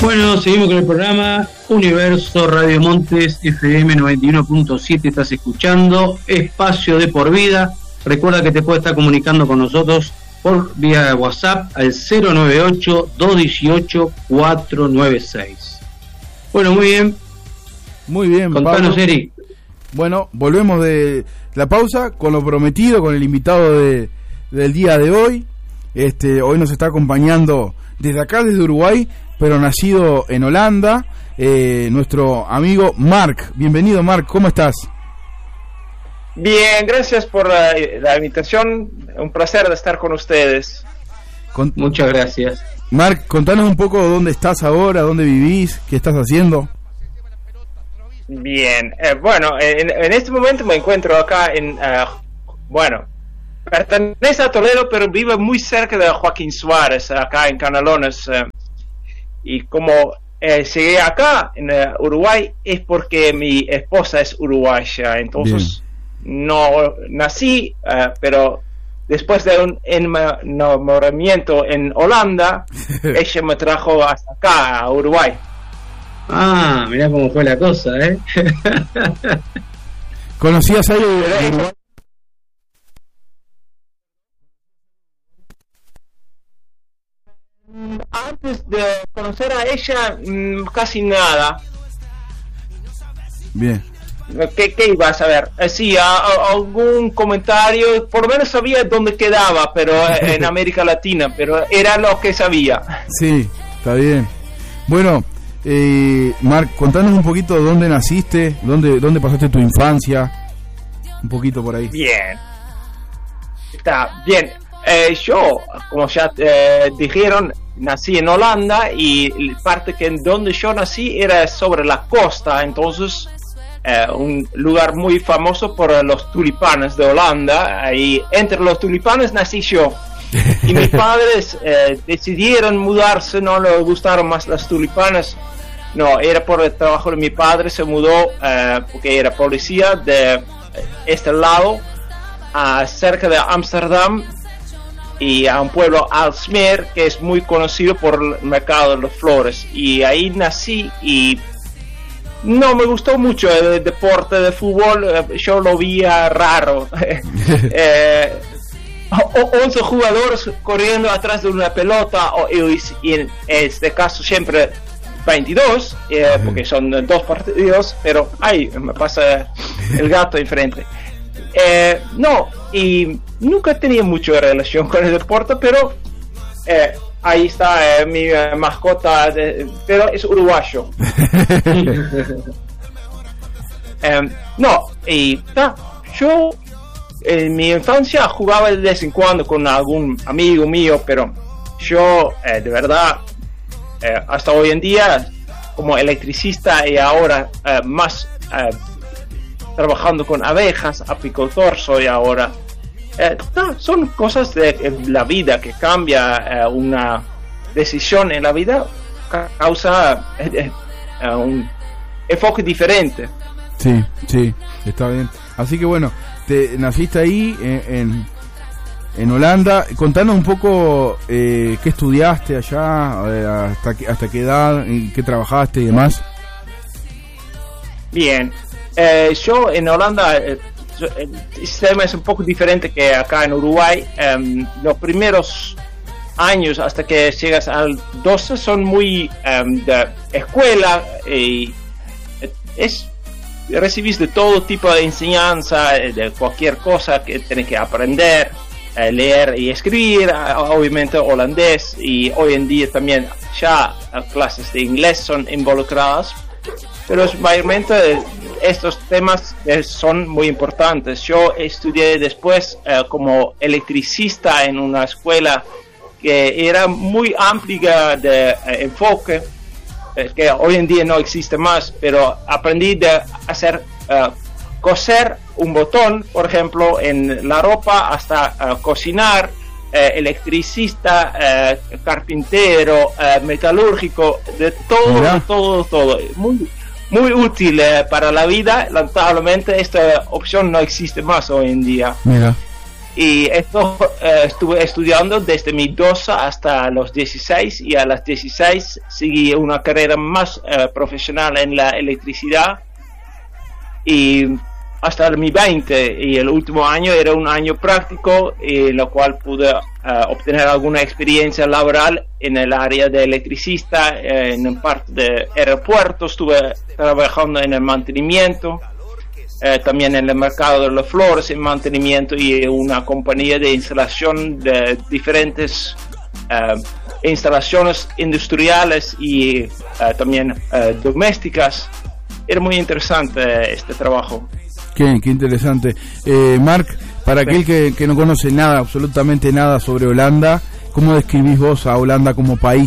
Bueno, seguimos con el programa Universo Radio Montes FM 91.7. Estás escuchando Espacio de Por Vida. Recuerda que te puedes estar comunicando con nosotros por vía WhatsApp al 098-218-496. Bueno, muy bien. Muy bien, contanos, Pablo. Eric. Bueno, volvemos de la pausa con lo prometido, con el invitado del día de hoy. Hoy nos está acompañando desde acá, desde Uruguay, pero nacido en Holanda, nuestro amigo Marc. Bienvenido, Marc, ¿cómo estás? Bien, gracias por la invitación, un placer de estar con ustedes. Muchas gracias. Marc, contanos un poco dónde estás ahora, dónde vivís, qué estás haciendo. Bien, en este momento me encuentro acá pertenece a Toledo, pero vive muy cerca de Joaquín Suárez, acá en Canelones. Y como llegué acá en Uruguay es porque mi esposa es uruguaya, entonces no nací, pero después de un enamoramiento en Holanda, ella me trajo hasta acá, a Uruguay. Ah, mirá cómo fue la cosa, ¿eh? ¿Conocías a Uruguay? Antes de conocer a ella, casi nada. Bien. ¿Qué iba a saber? Sí, algún comentario, por lo menos sabía dónde quedaba, pero en América Latina, pero era lo que sabía. Sí, está bien. Bueno, Marc, contanos un poquito dónde naciste, dónde pasaste tu infancia, un poquito por ahí. Bien. Está bien. Yo, como ya dijeron, nací en Holanda y parte que donde yo nací era sobre la costa, entonces un lugar muy famoso por los tulipanes de Holanda, y entre los tulipanes nací yo. Y mis padres decidieron mudarse, no les gustaron más las tulipanes, no, era por el trabajo de mi padre, se mudó porque era policía de este lado, cerca de Ámsterdam, y a un pueblo Aalsmeer que es muy conocido por el mercado de las flores, y ahí nací. Y no me gustó mucho el deporte de fútbol, yo lo veía raro. 11 jugadores corriendo atrás de una pelota, y en este caso siempre 22, porque son 2 partidos, pero ahí me pasa el gato enfrente. No, y nunca tenía mucha relación con el deporte, pero ahí está mi mascota, pero es uruguayo. Yo en mi infancia jugaba de vez en cuando con algún amigo mío, pero yo de verdad hasta hoy en día como electricista, y ahora más trabajando con abejas, apicultor soy ahora. Son cosas de la vida que cambia, una decisión en la vida causa un enfoque diferente. Sí, está bien. Así que bueno, naciste ahí en Holanda. Contanos un poco qué estudiaste allá, hasta qué edad, en qué trabajaste y demás. Bien, yo en Holanda el sistema es un poco diferente que acá en Uruguay. Los primeros años hasta que llegas al 12 son muy de escuela, y recibís de todo tipo de enseñanza, de cualquier cosa que tenés que aprender, leer y escribir, obviamente holandés, y hoy en día también ya clases de inglés son involucradas, pero mayormente estos temas son muy importantes. Yo estudié después como electricista en una escuela que era muy amplia de enfoque, que hoy en día no existe más, pero aprendí de hacer coser un botón, por ejemplo, en la ropa, hasta cocinar, electricista, carpintero, metalúrgico, de todo, muy útil para la vida. Lamentablemente esta opción no existe más hoy en día. Mira. Y esto estuve estudiando desde mis 12 hasta los 16, y a los 16 seguí una carrera más profesional en la electricidad, y hasta mi 20, y el último año era un año práctico, en lo cual pude obtener alguna experiencia laboral en el área de electricista, en parte de aeropuertos. Estuve trabajando en el mantenimiento, también en el mercado de las flores en mantenimiento, y una compañía de instalación de diferentes instalaciones industriales y también domésticas. Era muy interesante este trabajo. Qué interesante. Marc, para aquel que no conoce nada, absolutamente nada sobre Holanda, ¿cómo describís vos a Holanda como país?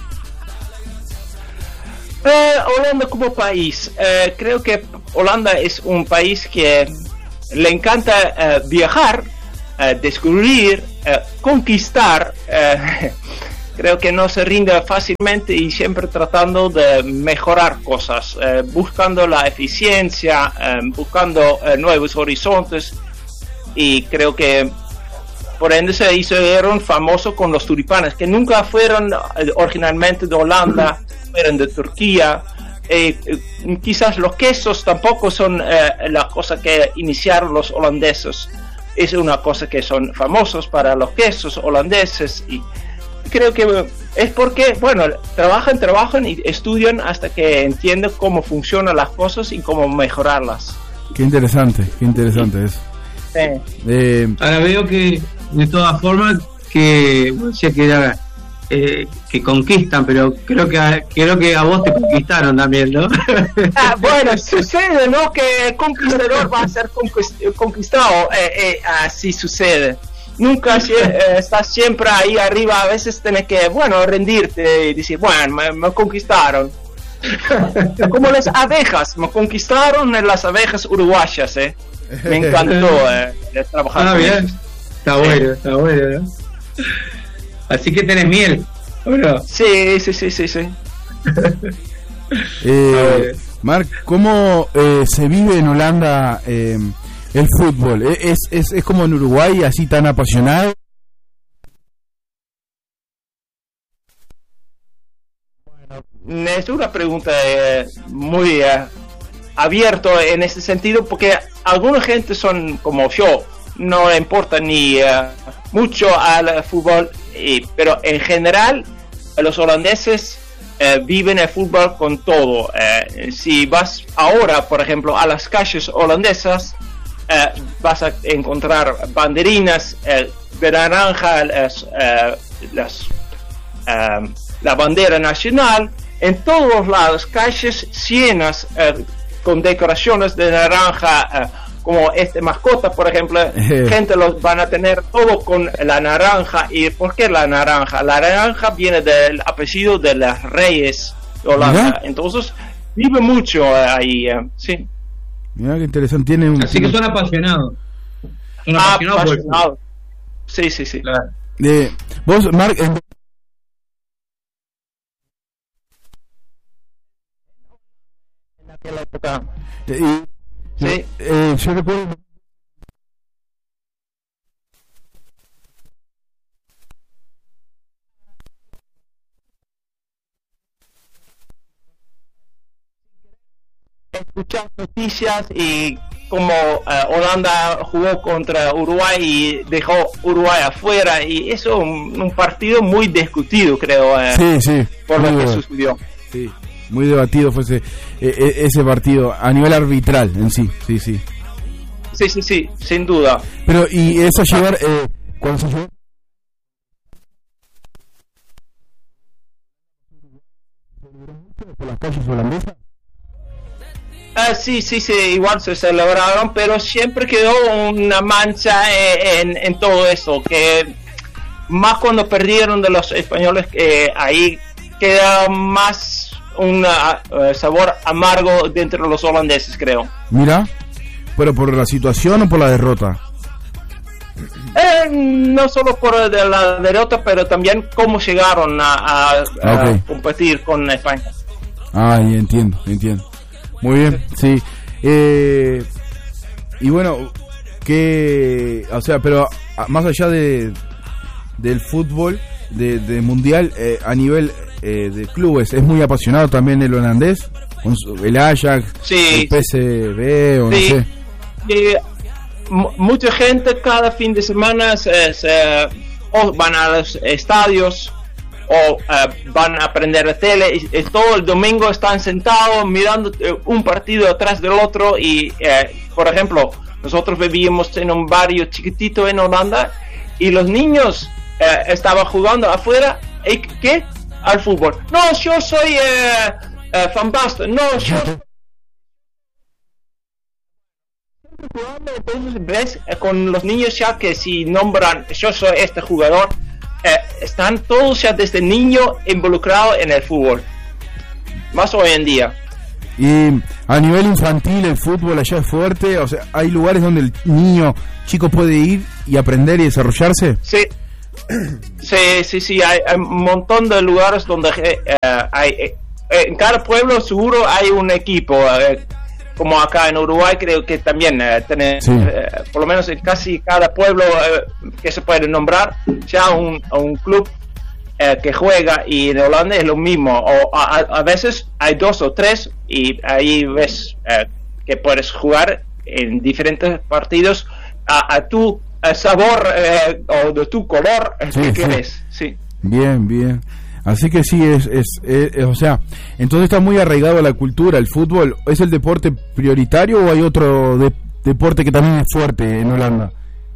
Holanda como país, creo que Holanda es un país que le encanta viajar, descubrir, conquistar. Creo que no se rinde fácilmente y siempre tratando de mejorar cosas, buscando la eficiencia, buscando nuevos horizontes, y creo que por ende se hicieron famosos con los tulipanes, que nunca fueron originalmente de Holanda, fueron de Turquía. Quizás los quesos tampoco son la cosa que iniciaron los holandeses, es una cosa que son famosos para los quesos holandeses, y creo que es porque, bueno, trabajan y estudian hasta que entienden cómo funcionan las cosas y cómo mejorarlas. Qué interesante eso. Sí. Ahora veo que, de todas formas, que que conquistan, pero creo que a vos te conquistaron también, ¿no? Bueno, sucede, ¿no? Que el conquistador va a ser conquistado, así sucede. Nunca estás siempre ahí arriba, a veces tenés que, rendirte y decir, me conquistaron. Como las abejas, me conquistaron las abejas uruguayas, Me encantó trabajar con bien. ellos. Está bueno, ¿no? Así que tenés miel, ¿o no? Sí. Marc, ¿cómo se vive en Holanda el fútbol? ¿Es como en Uruguay, así tan apasionado? Es una pregunta muy abierta en ese sentido, porque alguna gente son como yo, no le importa ni mucho al fútbol, pero en general los holandeses viven el fútbol con todo. Si vas ahora, por ejemplo, a las calles holandesas, vas a encontrar banderinas de naranja, la bandera nacional, en todos lados, calles llenas con decoraciones de naranja, como mascota, por ejemplo. Gente los van a tener todo con la naranja. ¿Y por qué la naranja? La naranja viene del apellido de los reyes de Holanda. Entonces vive mucho ahí, sí. Mira qué interesante. Así que son apasionados. Apasionados. Sí. Claro. Vos, Marc, en aquella época. Sí. Yo recuerdo. Escuchar noticias y como Holanda jugó contra Uruguay y dejó Uruguay afuera, y eso un partido muy discutido, creo, sí, por lo que sucedió. Sí, muy debatido fue ese partido a nivel arbitral en sí. Sí, sin duda. Pero y eso llevar cuando se llegó por las calles holandesas. Sí, igual se celebraron, pero siempre quedó una mancha en todo eso, que más cuando perdieron de los españoles, ahí queda más un sabor amargo dentro de los holandeses, creo. Mira, pero por la situación o por la derrota. No solo por la derrota, pero también cómo llegaron a competir con España. Entiendo. Muy bien, sí. Y bueno, O sea, pero más allá del fútbol, de mundial, a nivel de clubes, ¿es muy apasionado también el holandés? Con el Ajax, sí, el PSV, o sí, no sé. Mucha gente cada fin de semana o van a los estadios o van a prender la tele y todo el domingo están sentados mirando un partido atrás del otro y por ejemplo, nosotros vivíamos en un barrio chiquitito en Holanda y los niños estaban jugando afuera. ¿Qué? Al fútbol. No, yo soy Van Basten. No, yo... Entonces ves con los niños ya que si nombran yo soy este jugador, están todos ya desde niño involucrados en el fútbol, más hoy en día. Y a nivel infantil el fútbol allá es fuerte, o sea, hay lugares donde el niño chico puede ir y aprender y desarrollarse. Sí, hay un montón de lugares donde hay en cada pueblo seguro hay un equipo. Como acá en Uruguay creo que también tiene, sí. Por lo menos en casi cada pueblo que se puede nombrar ya un club que juega, y en Holanda es lo mismo, o a veces hay 2 o 3 y ahí ves que puedes jugar en diferentes partidos a tu sabor o de tu color, sí, que querés. Sí. Bien. Así que sí, o sea, entonces está muy arraigado a la cultura. ¿El fútbol es el deporte prioritario o hay otro deporte que también es fuerte en Holanda?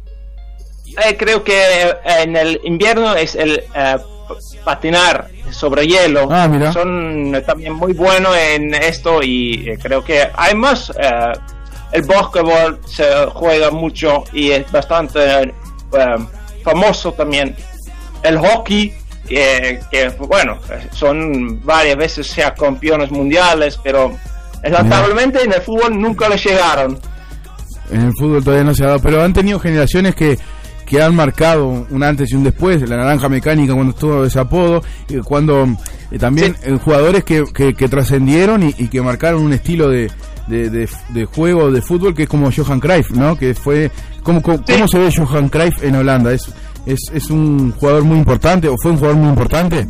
Creo que en el invierno es el patinar sobre hielo. Mira. Son también muy buenos en esto y creo que hay más. El básquetbol se juega mucho y es bastante famoso también. El hockey, que bueno, son varias veces ya campeones mundiales, pero lamentablemente en el fútbol nunca les llegaron. En el fútbol todavía no se ha dado, pero han tenido generaciones que han marcado un antes y un después. La naranja mecánica cuando estuvo ese apodo, cuando también sí. Jugadores que trascendieron y que marcaron un estilo de juego de fútbol que es como Johan Cruyff, ¿no? Que fue ¿cómo se ve Johan Cruyff en Holanda? ¿Es un jugador muy importante o fue un jugador muy importante?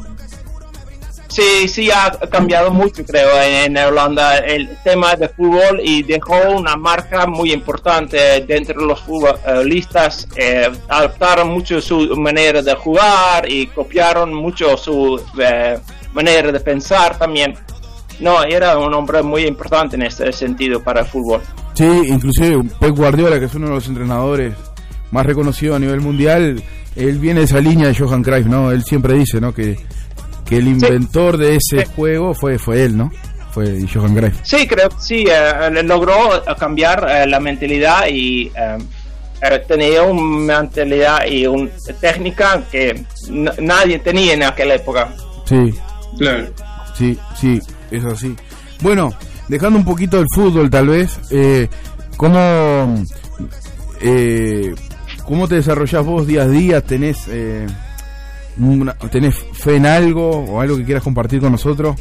Sí, ha cambiado mucho, creo, en Holanda el tema de fútbol, y dejó una marca muy importante dentro de los futbolistas. Adaptaron mucho su manera de jugar y copiaron mucho su manera de pensar también. No, era un hombre muy importante en este sentido para el fútbol. Sí, inclusive Pep Guardiola, que es uno de los entrenadores más reconocidos a nivel mundial, él viene de esa línea de Johan Cruyff, ¿no? Él siempre dice, ¿no? Que el inventor de ese juego fue él, ¿no? Fue Johan Cruyff. Sí, creo que sí, logró cambiar la mentalidad y tenía una mentalidad y una técnica que nadie tenía en aquella época. Sí, claro. Sí, es así. Bueno, dejando un poquito el fútbol tal vez, ¿cómo te desarrollás vos día a día? ¿Tenés fe en algo o algo que quieras compartir con nosotros?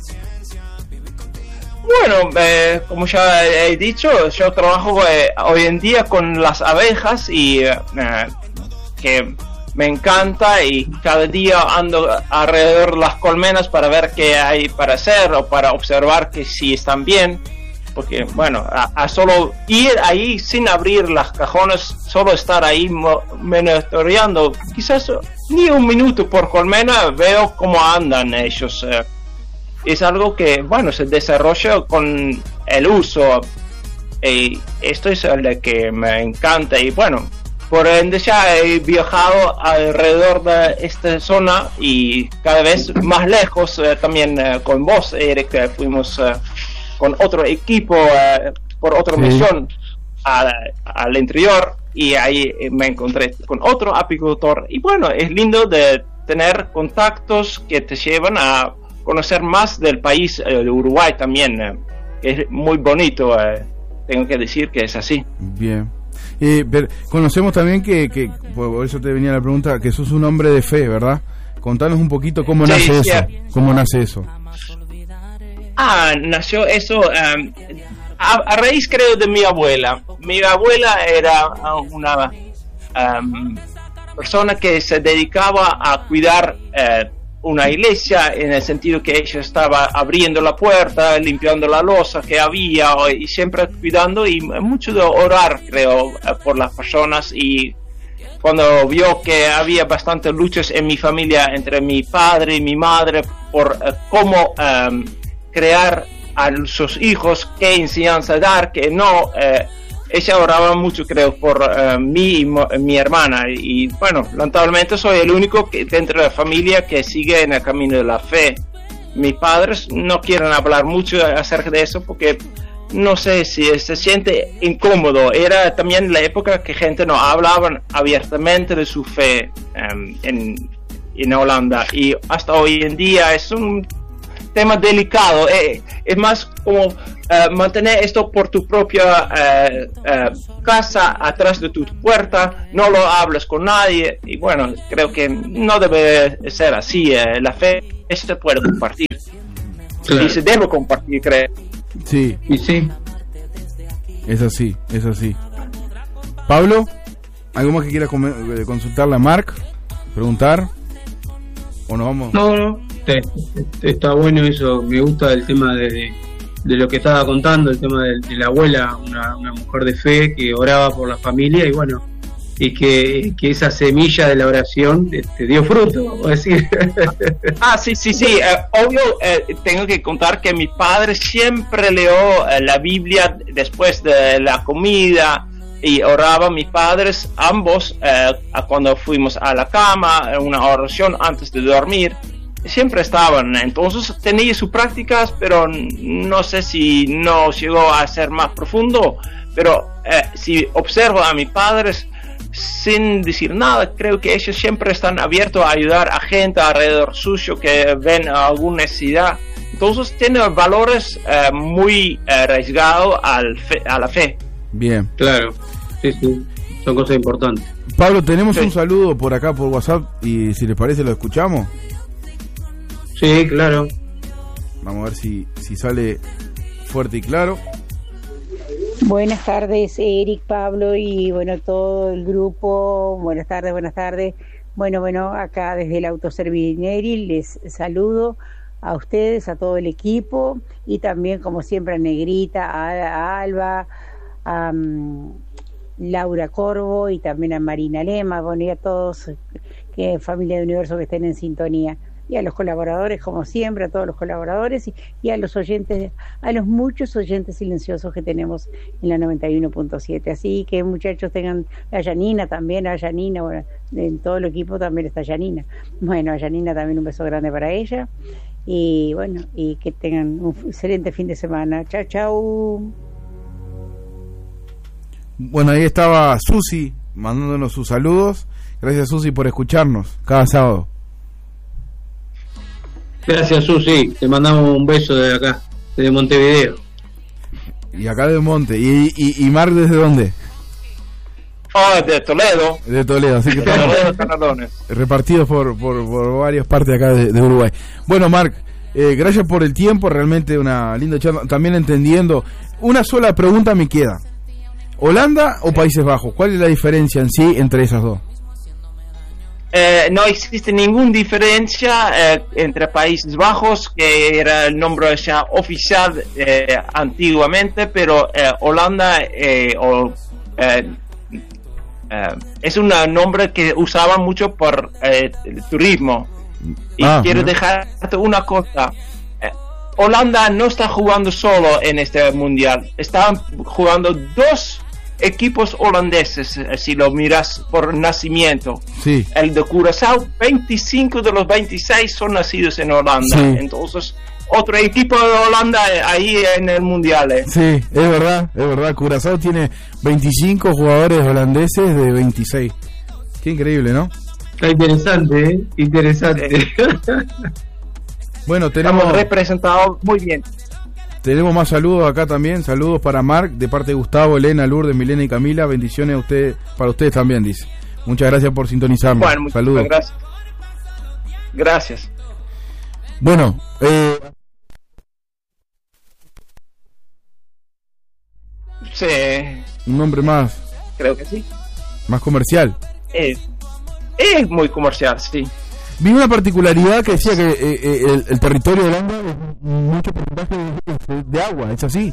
Bueno, como ya he dicho, yo trabajo hoy en día con las abejas y que me encanta, y cada día ando alrededor de las colmenas para ver qué hay para hacer o para observar que si están bien, porque bueno, a solo ir ahí sin abrir las cajones, solo estar ahí monitoreando, quizás ni un minuto por colmena, veo cómo andan ellos. Es algo que bueno, se desarrolla con el uso, y esto es lo que me encanta. Y bueno, por ende ya he viajado alrededor de esta zona y cada vez más lejos, también con vos, Eric, fuimos con otro equipo por otra misión al interior, y ahí me encontré con otro apicultor, y bueno, es lindo de tener contactos que te llevan a conocer más del país de Uruguay también, es muy bonito, tengo que decir que es así. Bien. Conocemos también que por eso te venía la pregunta, que sos un hombre de fe, ¿verdad? Contanos un poquito cómo nace eso. ¿Cómo nace eso? Nació eso a raíz creo de mi abuela. Mi abuela era una persona que se dedicaba a cuidar una iglesia, en el sentido que ella estaba abriendo la puerta, limpiando la loza que había y siempre cuidando, y mucho de orar, creo, por las personas. Y cuando vio que había bastantes luchas en mi familia entre mi padre y mi madre por cómo crear a sus hijos, qué enseñanza dar, que no, ella oraba mucho, creo, por mí y mi hermana. Y bueno, lamentablemente soy el único que dentro de la familia que sigue en el camino de la fe. Mis padres no quieren hablar mucho acerca de eso porque no sé si se siente incómodo. Era también la época que gente no hablaba abiertamente de su fe en Holanda, y hasta hoy en día es un tema delicado. Es más como mantener esto por tu propia casa, atrás de tu puerta, no lo hables con nadie. Y bueno, creo que no debe ser así. La fe se puede compartir, claro, y se debe compartir, creo. Sí, y sí, es así, es así. Pablo, ¿algo más que quieras consultarle a Marc? ¿Preguntar? ¿O nos vamos? No, está bueno eso. Me gusta el tema de lo que estaba contando, el tema de la abuela, una mujer de fe que oraba por la familia, y bueno, y que esa semilla de la oración dio fruto, vamos a decir. Sí, obvio. Tengo que contar que mi padre siempre leyó la Biblia después de la comida y oraba. Mis padres ambos, cuando fuimos a la cama, una oración antes de dormir, siempre estaban. Entonces tenía sus prácticas, pero no sé si no llegó a ser más profundo. Pero si observo a mis padres sin decir nada, creo que ellos siempre están abiertos a ayudar a gente alrededor suyo que ven alguna necesidad. Entonces tienen valores muy arraigados a la fe. Bien, claro, sí, son cosas importantes. Pablo, tenemos un saludo por acá por WhatsApp, y si les parece lo escuchamos. Sí, claro. Vamos a ver si sale fuerte y claro. Buenas tardes, Eric, Pablo y bueno, todo el grupo. Buenas tardes. Bueno, acá desde el Autoservineri les saludo a ustedes, a todo el equipo, y también, como siempre, a Negrita, a Alba, a Laura Corvo y también a Marina Lema, bueno, y a todos, que familia de Universo, que estén en sintonía. Y a los colaboradores, como siempre, a todos los colaboradores y a los oyentes, a los muchos oyentes silenciosos que tenemos en la 91.7. Así que, muchachos, tengan a Yanina también, bueno, en todo el equipo también está Yanina. Bueno, a Yanina también un beso grande para ella. Y bueno, y que tengan un excelente fin de semana. Chau. Bueno, ahí estaba Susi mandándonos sus saludos. Gracias, Susi, por escucharnos cada sábado. Gracias, Susi, te mandamos un beso desde acá, desde Montevideo. Y acá de Monte. ¿Y Marc desde dónde? De Toledo. De Toledo, así que estamos repartidos por varias partes acá de Uruguay. Bueno, Marc, gracias por el tiempo, realmente una linda charla. También entendiendo, una sola pregunta me queda. ¿Holanda o Países Bajos? ¿Cuál es la diferencia en sí entre esas dos? No existe ninguna diferencia entre Países Bajos, que era el nombre ya oficial antiguamente, pero Holanda es un nombre que usaban mucho por el turismo. Y quiero dejarte una cosa. Holanda no está jugando solo en este mundial. Están jugando dos equipos holandeses, si lo miras por nacimiento. Sí. El de Curazao, 25 de los 26 son nacidos en Holanda. Sí. Entonces, otro equipo de Holanda ahí en el mundial. Sí, es verdad. Curazao tiene 25 jugadores holandeses de 26. Qué increíble, ¿no? Está interesante, interesante. Sí. Bueno, tenemos estamos representados muy bien. Tenemos más saludos acá también. Saludos para Marc de parte de Gustavo, Elena, Lourdes, Milena y Camila. Bendiciones a ustedes, para ustedes también, dice. Muchas gracias por sintonizarnos. Bueno, saludos. Gracias. Bueno, Sí. Un nombre más. Creo que sí. Más comercial. Es muy comercial, sí. Vi una particularidad que decía que el territorio de Holanda es mucho porcentaje de agua, ¿es así?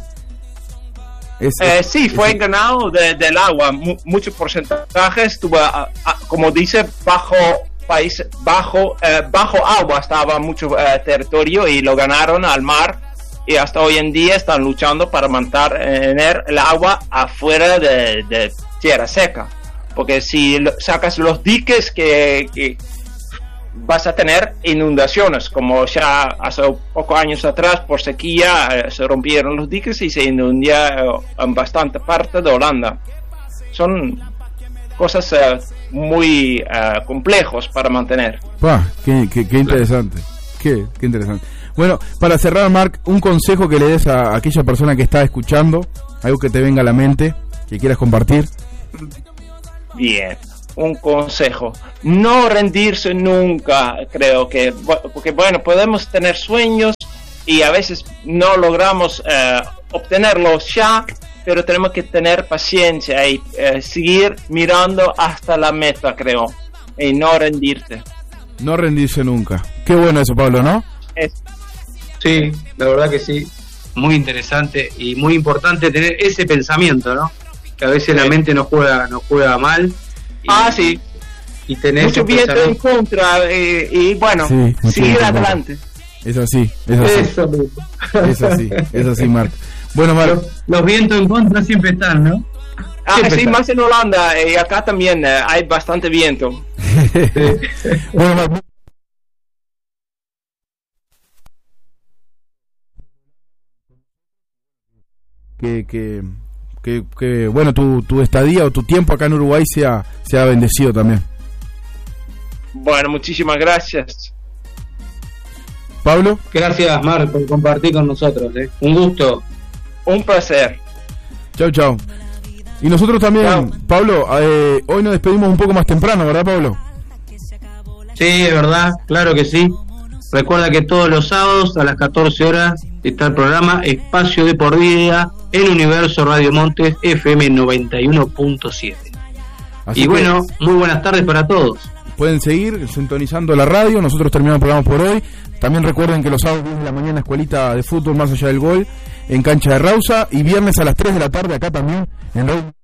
Sí, fue ganado del agua. Muchos porcentajes estuvo, como dice, bajo agua estaba mucho territorio y lo ganaron al mar, y hasta hoy en día están luchando para mantener el agua afuera de tierra seca, porque si sacas los diques que vas a tener inundaciones, como ya hace pocos años atrás por sequía se rompieron los diques y se inundó en bastante parte de Holanda. Son cosas muy complejos para mantener. Qué interesante. Qué interesante. Bueno, para cerrar, Marc, un consejo que le des a aquella persona que está escuchando, algo que te venga a la mente, que quieras compartir. Bien, un consejo: no rendirse nunca. Creo que, porque bueno, podemos tener sueños y a veces no logramos obtenerlos ya, pero tenemos que tener paciencia y seguir mirando hasta la meta, creo, y no rendirte. No rendirse nunca. Qué bueno eso, Pablo, ¿no? Sí, la verdad que sí. Muy interesante y muy importante tener ese pensamiento, ¿no? Que a veces la mente nos juega mal. Sí. Y tener mucho viento en contra y bueno, sí, seguir adelante. Es así. Es así, Marc. Bueno, Marc. Los vientos en contra siempre están, ¿no? Sí, están. Más en Holanda y acá también hay bastante viento. Bueno, Marc. Que bueno, tu estadía o tu tiempo acá en Uruguay sea bendecido también. Bueno, muchísimas gracias. Pablo. Gracias, Marc, por compartir con nosotros. Un gusto. Un placer. Chau. Y nosotros también, chau. Pablo, hoy nos despedimos un poco más temprano, ¿verdad, Pablo? Sí, es verdad, claro que sí. Recuerda que todos los sábados a las 14 horas está el programa Espacio de por Vida en Universo Radio Montes FM 91.7. Y bueno, muy buenas tardes para todos. Pueden seguir sintonizando la radio. Nosotros terminamos el programa por hoy. También recuerden que los sábados 10 de la mañana escuelita de fútbol más allá del gol en cancha de Rausa, y viernes a las 3 de la tarde acá también en Radio